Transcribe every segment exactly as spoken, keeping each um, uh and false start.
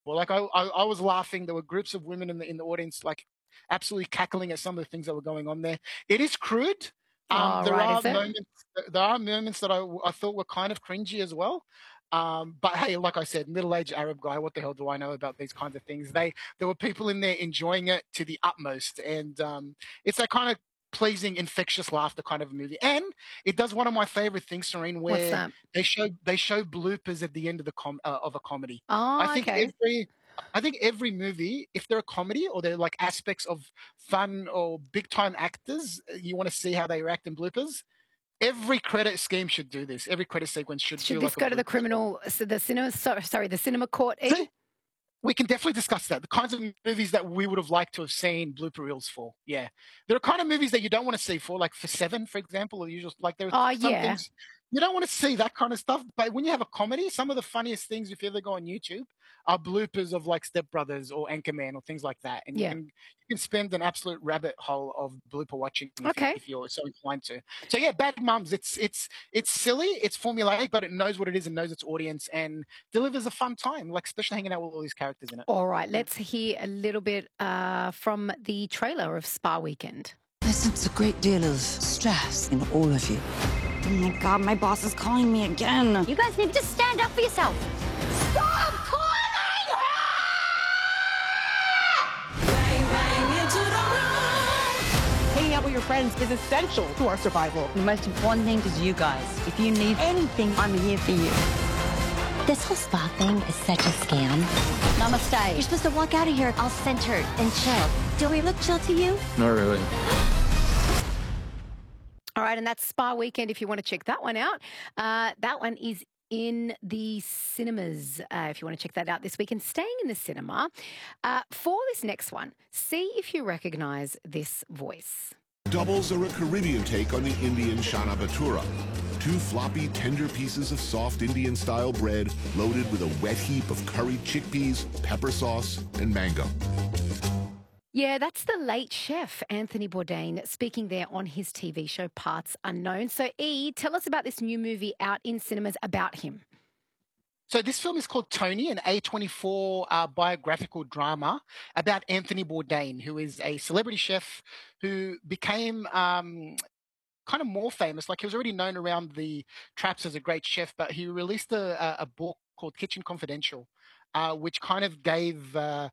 Like I, I, I was laughing. There were groups of women in the in the audience, like absolutely cackling at some of the things that were going on there. It is crude. Um, Oh, there right, are is it? moments. There are moments that I, I thought were kind of cringy as well. Um, but hey, like I said, middle-aged Arab guy. What the hell do I know about these kinds of things? They there were people in there enjoying it to the utmost, and um, it's that kind of pleasing, infectious laughter kind of a movie. And it does one of my favorite things, Serene, What's where that? they show they show bloopers at the end of the com- uh, of a comedy. I Oh, think okay. every I think every movie, if they're a comedy or they're like aspects of fun or big time actors, uh, you want to see how they react in bloopers. Every credit scheme should do this. Every credit sequence should Should do this like a go to the blooper as well. criminal, so the cinema, so, sorry, the cinema court, E? See, we can definitely discuss that. The kinds of movies that we would have liked to have seen blooper reels for. Yeah, there are kind of movies that you don't want to see for, like for Seven, for example, or usual. Like there are Oh, some yeah. things you don't want to see that kind of stuff. But when you have a comedy, some of the funniest things, if you ever go on YouTube, are bloopers of like Step Brothers or Anchorman or things like that. And you Yeah. can you can spend an absolute rabbit hole of blooper watching if you Okay. if you're so inclined to. So yeah, Bad Mums. It's it's it's silly, it's formulaic, but it knows what it is and knows its audience and delivers a fun time. Like especially hanging out with all these characters in it. All right, let's hear a little bit uh, from the trailer of Spa Weekend. I sense a great deal of stress in all of you. Oh my God, my boss is calling me again. You guys need to just stand up for yourself. Stop calling Hanging out with your friends is essential to our survival. The most important thing is you guys. If you need anything, I'm here for you. This whole spa thing is such a scam. Namaste. You're supposed to walk out of here all centered and chill. Do we look chill to you? Not really. All right, and that's Spa Weekend if you want to check that one out. Uh, that one is in the cinemas uh, if you want to check that out this weekend. Staying in the cinema, uh, for this next one, see if you recognize this voice. Doubles are a Caribbean take on the Indian Chana Bhatura. Two floppy, tender pieces of soft Indian-style bread loaded with a wet heap of curried chickpeas, pepper sauce, and mango. Yeah, that's the late chef, Anthony Bourdain, speaking there on his T V show Parts Unknown. So, E, tell us about this new movie out in cinemas about him. So this film is called Tony, an A twenty-four uh, biographical drama about Anthony Bourdain, who is a celebrity chef who became um, kind of more famous. Like he was already known around the traps as a great chef, but he released a, a book called Kitchen Confidential, uh, which kind of gave uh,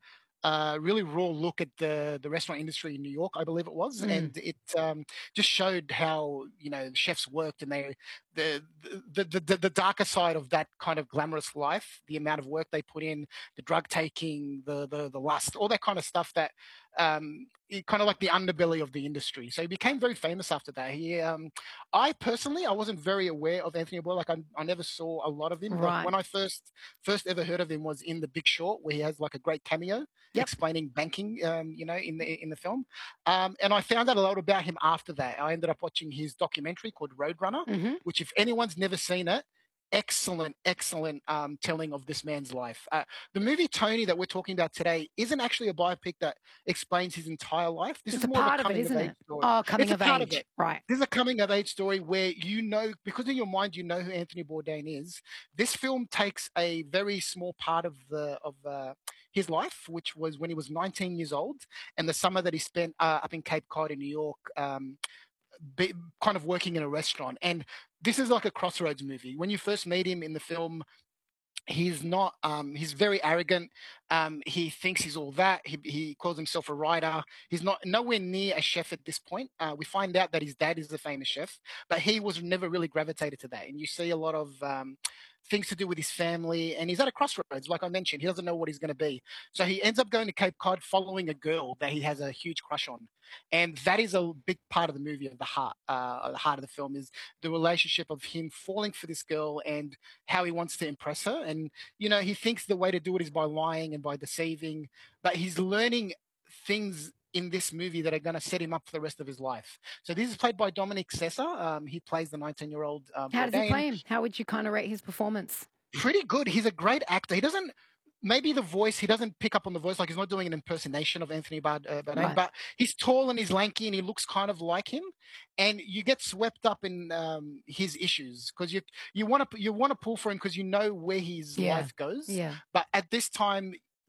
a really raw look at the the restaurant industry in New York, I believe it was, Mm. and it um, just showed how you know chefs worked and they the the, the the the darker side of that kind of glamorous life, the amount of work they put in, the drug taking, the the the lust, all that kind of stuff that um, kind of like the underbelly of the industry. So he became very famous after that. He, um, I personally, I wasn't very aware of Anthony Bourdain. Like I, I never saw a lot of him. Right. Like when I first first ever heard of him was in The Big Short, where he has like a great cameo Yep. explaining banking, um, you know, in the in the film. Um, and I found out a lot about him after that. I ended up watching his documentary called Roadrunner, hmm which if anyone's never seen it, excellent, excellent um, telling of this man's life. Uh, the movie Tony that we're talking about today isn't actually a biopic that explains his entire life. This It's is a more part of a of it, coming isn't of age it? story. Oh, coming It's a of part of age. it. Right. This is a coming of age story where you know, because in your mind you know who Anthony Bourdain is. This film takes a very small part of the of uh, his life, which was when he was nineteen years old, and the summer that he spent uh, up in Cape Cod in New York. Um, be, kind of working in a restaurant. And this is like a crossroads movie. When you first meet him in the film, he's not um he's very arrogant. Um he thinks he's all that. He, he calls himself a writer. He's not nowhere near a chef at this point. Uh, we find out that his dad is a famous chef, but he was never really gravitated to that. And you see a lot of um things to do with his family, and he's at a crossroads. Like I mentioned, he doesn't know what he's going to be. So he ends up going to Cape Cod following a girl that he has a huge crush on. And that is a big part of the movie, of the heart uh the heart of the film, is the relationship of him falling for this girl and how he wants to impress her. And, you know, he thinks the way to do it is by lying and by deceiving, but he's learning things in this movie that are going to set him up for the rest of his life. So this is played by Dominic Sessa. Um, he plays the nineteen-year-old um, How does he Bourdain. play him? How would you kind of rate his performance? Pretty good. He's a great actor. He doesn't, maybe the voice, he doesn't pick up on the voice, like he's not doing an impersonation of Anthony Bard, uh, Bourdain, Right. but he's tall and he's lanky and he looks kind of like him. And you get swept up in um, his issues because you you want to you want to pull for him because you know where his Yeah. life goes. Yeah. But at this time,